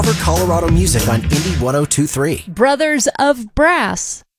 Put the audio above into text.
For Colorado music on Indie 1023. Brothers of Brass.